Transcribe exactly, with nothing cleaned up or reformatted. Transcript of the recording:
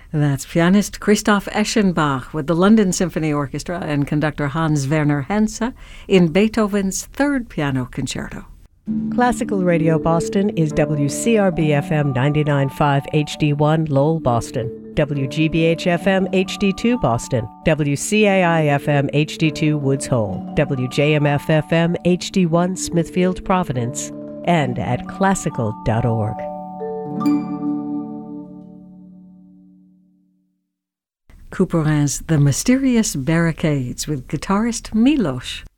That's pianist Christoph Eschenbach with the London Symphony Orchestra and conductor Hans Werner Henze in Beethoven's Third Piano Concerto. Classical Radio Boston is W C R B F M ninety-nine point five H D one Lowell, Boston, W G B H F M H D two Boston, W C A I F M H D two Woods Hole, W J M F F M H D one Smithfield, Providence, and at classical dot org. Couperin's The Mysterious Barricades with guitarist Milos.